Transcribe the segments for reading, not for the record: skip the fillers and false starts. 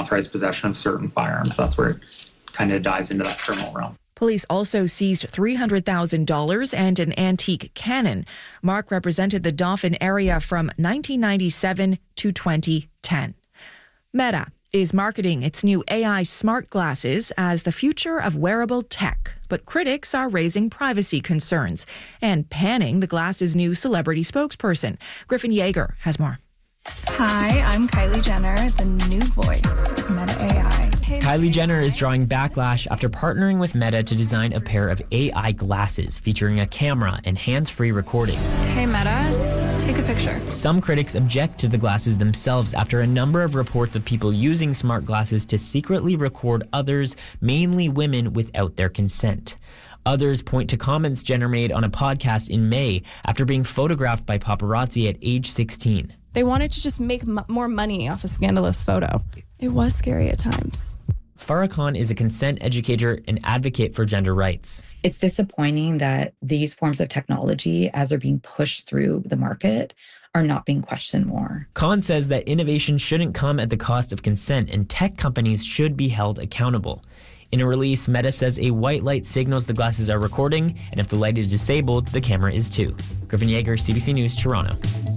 unauthorized possession of certain firearms. That's where it kind of dives into that criminal realm. Police also seized $300,000 and an antique cannon. Mark represented the Dauphin area from 1997 to 2010. Meta is marketing its new AI smart glasses as the future of wearable tech, but critics are raising privacy concerns and panning the glasses' new celebrity spokesperson. Griffin Yeager has more. Hi, I'm Kylie Jenner, the new voice of Meta AI. Kylie Jenner is drawing backlash after partnering with Meta to design a pair of AI glasses featuring a camera and hands-free recording. Hey Meta, take a picture. Some critics object to the glasses themselves after a number of reports of people using smart glasses to secretly record others, mainly women, without their consent. Others point to comments Jenner made on a podcast in May after being photographed by paparazzi at age 16. They wanted to just make more money off a scandalous photo. It was scary at times. Farah Khan is a consent educator and advocate for gender rights. It's disappointing that these forms of technology, as they're being pushed through the market, are not being questioned more. Khan says that innovation shouldn't come at the cost of consent and tech companies should be held accountable. In a release, Meta says a white light signals the glasses are recording, and if the light is disabled, the camera is too. Griffin Yeager, CBC News, Toronto.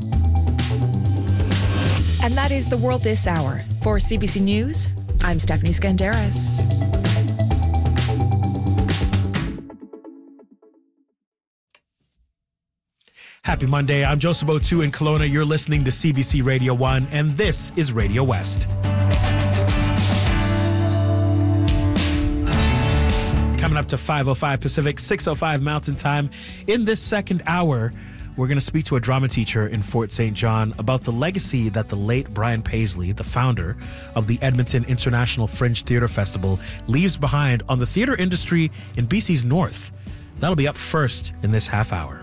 And that is the world this hour. For CBC News, I'm Stephanie Skandaris. Happy Monday. I'm Joseph O'Toole in Kelowna. You're listening to CBC Radio 1, and this is Radio West. Coming up to 5:05 Pacific, 6:05 Mountain Time. In this second hour, we're going to speak to a drama teacher in Fort St. John about the legacy that the late Brian Paisley, the founder of the Edmonton International Fringe Theatre Festival, leaves behind on the theatre industry in BC's north. That'll be up first in this half hour.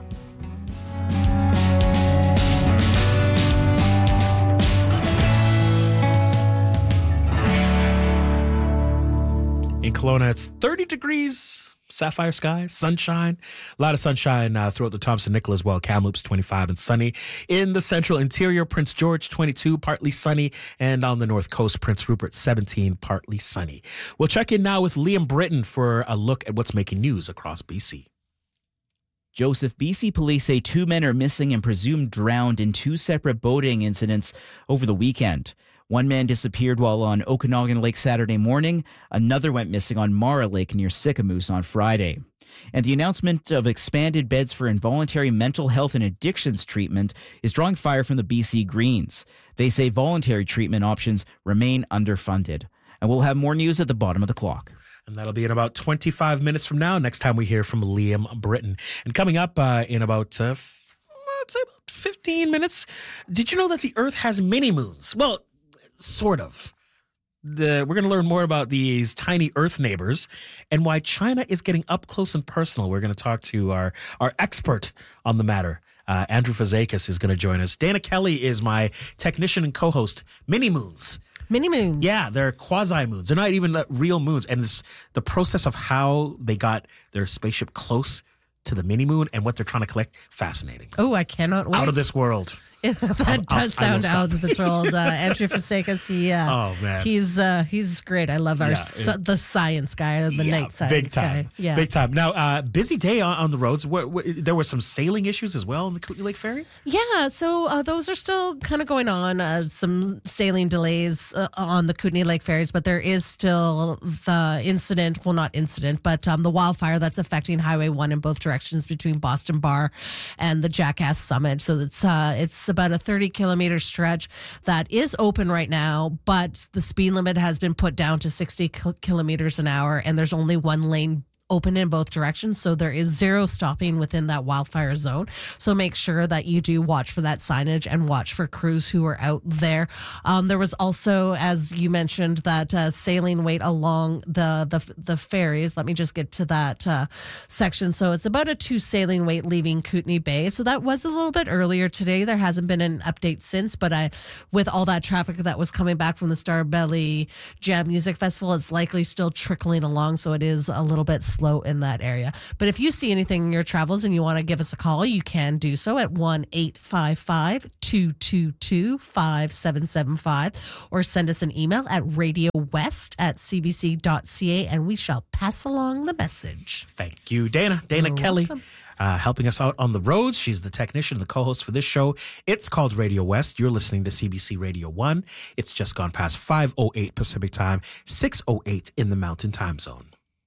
In Kelowna, it's 30 degrees. Sapphire sky, sunshine, a lot of sunshine throughout the Thompson Nickel as well. Kamloops 25 and sunny. In the central interior, Prince George 22, partly sunny. And on the north coast, Prince Rupert 17, partly sunny. We'll check in now with Liam Britton for a look at what's making news across BC. Joseph, BC police say 2 men are missing and presumed drowned in 2 separate boating incidents over the weekend. One man disappeared while on Okanagan Lake Saturday morning. Another went missing on Mara Lake near Sicamous on Friday. And the announcement of expanded beds for involuntary mental health and addictions treatment is drawing fire from the BC Greens. They say voluntary treatment options remain underfunded. And we'll have more news at the bottom of the clock. And that'll be in about 25 minutes from now, next time we hear from Liam Britton. And coming up in about, I'd say about 15 minutes, did you know that the Earth has mini-moons? Well, sort of. We're going to learn more about these tiny Earth neighbors and why China is getting up close and personal. We're going to talk to our expert on the matter. Andrew Fazekas is going to join us. Dana Kelly is my technician and co-host. Mini-moons. Mini-moons. Yeah, they're quasi-moons. They're not even real moons. And the process of how they got their spaceship close to the mini-moon and what they're trying to collect, fascinating. Oh, I cannot wait. Out of this world. That does sound out of this world. Andrew Fazekas, he's great. I love the science guy, the night science big time. guy. Yeah, big time. Now, busy day on the roads. There were some sailing issues as well on the Kootenay Lake Ferry? Yeah, so those are still kind of going on. Some sailing delays on the Kootenay Lake ferries, but there is still the incident, well, not incident, but the wildfire that's affecting Highway 1 in both directions between Boston Bar and the Jackass Summit. So it's about a 30-kilometer stretch that is open right now, but the speed limit has been put down to 60 kilometers an hour, and there's only one lane open in both directions, so there is zero stopping within that wildfire zone. So make sure that you do watch for that signage and watch for crews who are out there. There was also, as you mentioned, that sailing wait along the ferries. Let me just get to that section. So it's about a 2 sailing wait leaving Kootenay Bay. So that was a little bit earlier today. There hasn't been an update since, but with all that traffic that was coming back from the Starbelly Jam Music Festival, it's likely still trickling along. So it is a little bit slow slow in that area. But if you see anything in your travels and you want to give us a call, you can do so at 1-855-222-5775 or send us an email at radiowest@cbc.ca and we shall pass along the message. Thank you, Dana. Dana Kelly. Helping us out on the roads. She's the technician and the co-host for this show. It's called Radio West. You're listening to CBC Radio 1. It's just gone past 5:08 Pacific Time, 6:08 in the Mountain Time Zone.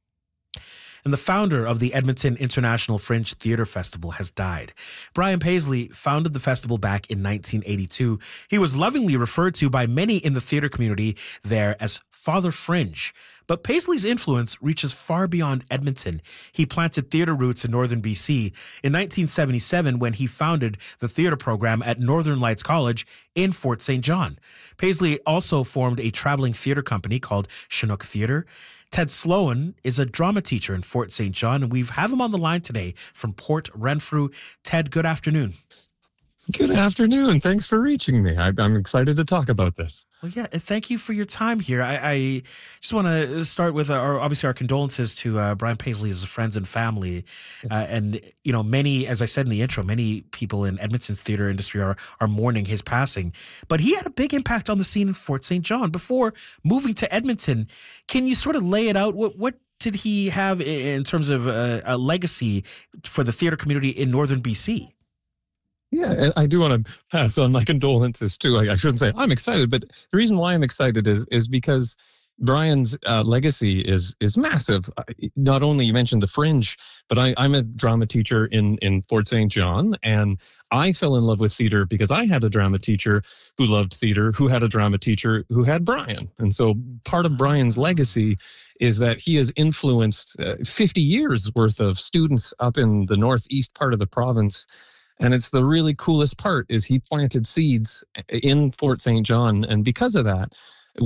And the founder of the Edmonton International Fringe Theatre Festival has died. Brian Paisley founded the festival back in 1982. He was lovingly referred to by many in the theatre community there as Father Fringe. But Paisley's influence reaches far beyond Edmonton. He planted theatre roots in northern BC. In 1977, when he founded the theatre program at Northern Lights College in Fort St. John. Paisley also formed a traveling theatre company called Chinook Theatre. Ted Sloan is a drama teacher in Fort St. John, and we have him on the line today from Port Renfrew. Ted, good afternoon. Good afternoon. Thanks for reaching me. I'm excited to talk about this. Well, yeah, thank you for your time here. I just want to start with obviously our condolences to Brian Paisley's friends and family. And, you know, many, as I said in the intro, many people in Edmonton's theater industry are mourning his passing. But he had a big impact on the scene in Fort St. John. Before moving to Edmonton, can you sort of lay it out? What did he have in terms of a legacy for the theater community in northern BC? Yeah, and I do want to pass on my condolences too. I shouldn't say I'm excited, but the reason why I'm excited is because Brian's legacy is massive. Not only you mentioned the Fringe, but I'm a drama teacher in Fort St. John, and I fell in love with theater because I had a drama teacher who loved theater, who had a drama teacher who had Brian. And so part of Brian's legacy is that he has influenced 50 years worth of students up in the northeast part of the province. And it's the really coolest part is he planted seeds in Fort St. John. And because of that,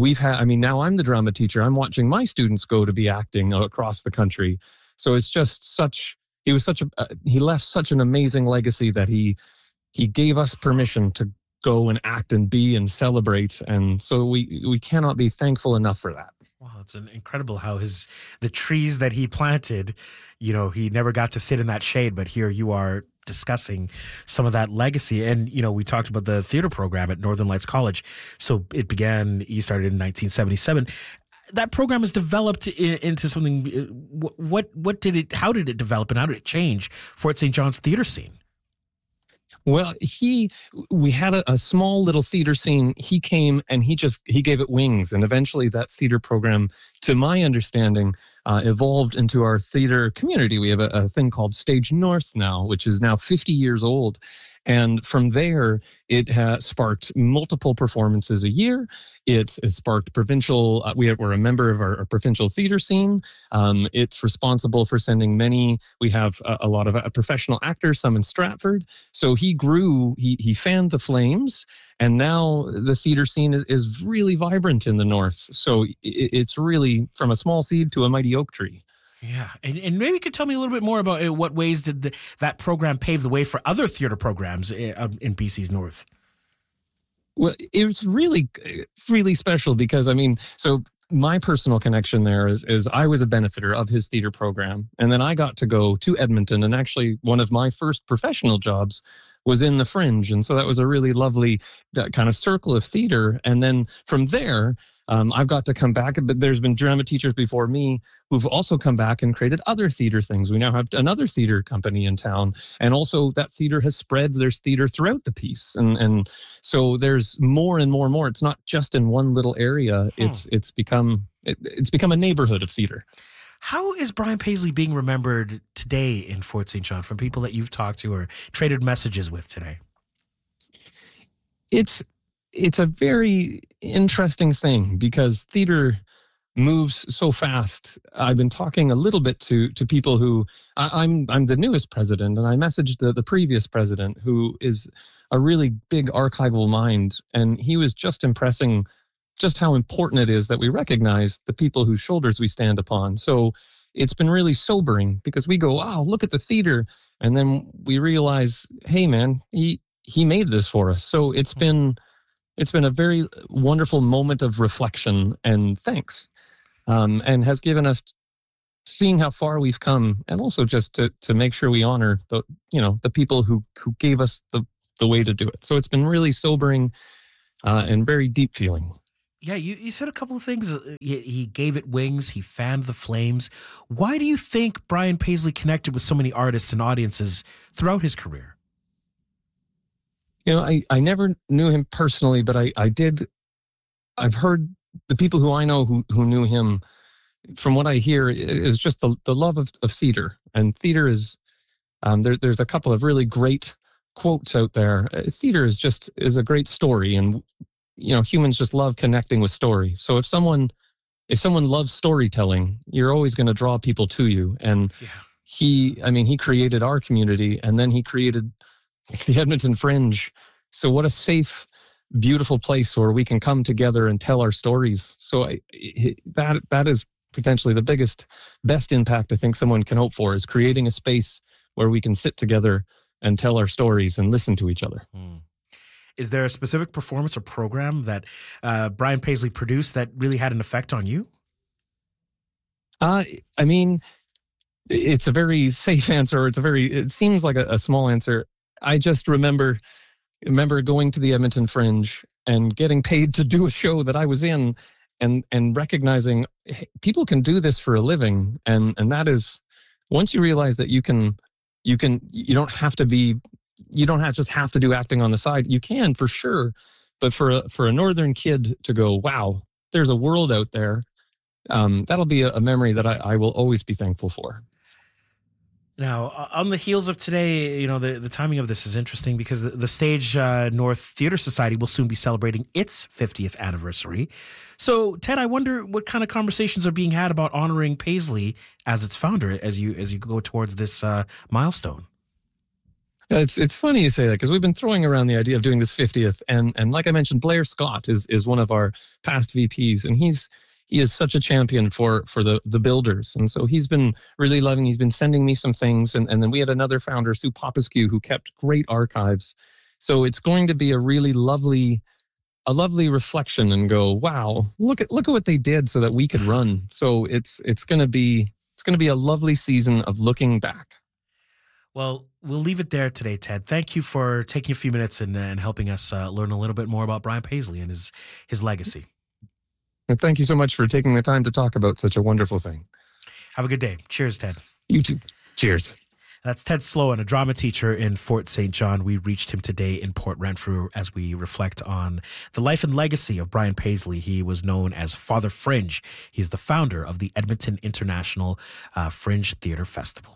now I'm the drama teacher. I'm watching my students go to be acting across the country. So it's just he left such an amazing legacy that he gave us permission to go and act and be and celebrate. And so we cannot be thankful enough for that. Wow, it's incredible how the trees that he planted, you know, he never got to sit in that shade, but here you are discussing some of that legacy. And, you know, we talked about the theater program at Northern Lights College. So he started in 1977. That program has developed into something. How did it develop and how did it change Fort St. John's theater scene? Well, we had a small little theater scene. He came and he gave it wings. And eventually that theater program, to my understanding, evolved into our theater community. We have a thing called Stage North now, which is now 50 years old. And from there, it has sparked multiple performances a year. It has sparked provincial. We're a member of our provincial theater scene. It's responsible for sending we have a lot of professional actors, some in Stratford. So he grew, he fanned the flames, and now the theater scene is really vibrant in the north. So it's really from a small seed to a mighty oak tree. Yeah, and maybe you could tell me a little bit more about what ways did that program pave the way for other theater programs in BC's North? Well, it was really, really special because, so my personal connection there is I was a benefiter of his theater program, and then I got to go to Edmonton, and actually one of my first professional jobs was in the Fringe, and so that was a really lovely kind of circle of theater. And then from there, I've got to come back, but there's been drama teachers before me who've also come back and created other theater things. We now have another theater company in town, and also that theater has spread. There's theater throughout the piece, and so there's more and more and more. It's not just in one little area. It's become a neighborhood of theater. How is Brian Paisley being remembered today in Fort St. John from people that you've talked to or traded messages with today? It's a very interesting thing because theater moves so fast. I've been talking a little bit to people who I'm the newest president, and I messaged the previous president, who is a really big archival mind, and he was just impressing just how important it is that we recognize the people whose shoulders we stand upon. So it's been really sobering because we go, wow, look at the theater, and then we realize, hey man, he made this for us. So it's been a very wonderful moment of reflection and thanks, and has given us seeing how far we've come, and also just to make sure we honor the people who gave us the way to do it. So it's been really sobering and very deep feeling. Yeah, you said a couple of things. He gave it wings. He fanned the flames. Why do you think Brian Paisley connected with so many artists and audiences throughout his career? I never knew him personally, but I've heard the people who I know who knew him. From what I hear, it was just the love of theater. And theater is, there's a couple of really great quotes out there. Theater is a great story, and humans just love connecting with story. So if someone loves storytelling, you're always going to draw people to you. And he created our community, and then he created the Edmonton Fringe. So what a safe, beautiful place where we can come together and tell our stories. So that is potentially the best impact I think someone can hope for, is creating a space where we can sit together and tell our stories and listen to each other. Is there a specific performance or program that Brian Paisley produced that really had an effect on you? It's a very safe answer. It seems like a small answer. I just remember going to the Edmonton Fringe and getting paid to do a show that I was in, and recognizing, hey, people can do this for a living. And that is, once you realize that you don't have to just have to do acting on the side. You can, for sure. But for a northern kid to go, wow, there's a world out there, that'll be a memory that I will always be thankful for. Now, on the heels of today, the timing of this is interesting because the Stage North Theatre Society will soon be celebrating its 50th anniversary. So, Ted, I wonder what kind of conversations are being had about honoring Paisley as its founder as you go towards this milestone. It's funny you say that, because we've been throwing around the idea of doing this 50th, and like I mentioned, Blair Scott is one of our past VPs, and he is such a champion for the builders, and so he's been really loving. He's been sending me some things, and then we had another founder, Sue Popescu, who kept great archives. So it's going to be a really lovely reflection, and go, wow, look at what they did so that we could run. So it's going to be a lovely season of looking back. Well, we'll leave it there today, Ted. Thank you for taking a few minutes and helping us learn a little bit more about Brian Paisley and his legacy. And thank you so much for taking the time to talk about such a wonderful thing. Have a good day. Cheers, Ted. You too. Cheers. That's Ted Sloan, a drama teacher in Fort St. John. We reached him today in Port Renfrew as we reflect on the life and legacy of Brian Paisley. He was known as Father Fringe. He's the founder of the Edmonton International Fringe Theatre Festival.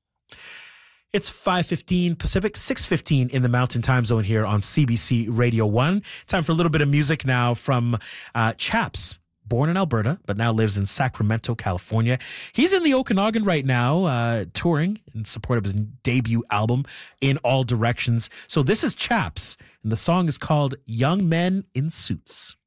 It's 5:15 Pacific, 6:15 in the Mountain Time Zone here on CBC Radio 1. Time for a little bit of music now from Chaps. Born in Alberta, but now lives in Sacramento, California. He's in the Okanagan right now, touring in support of his debut album, In All Directions. So this is Chaps, and the song is called Young Men in Suits.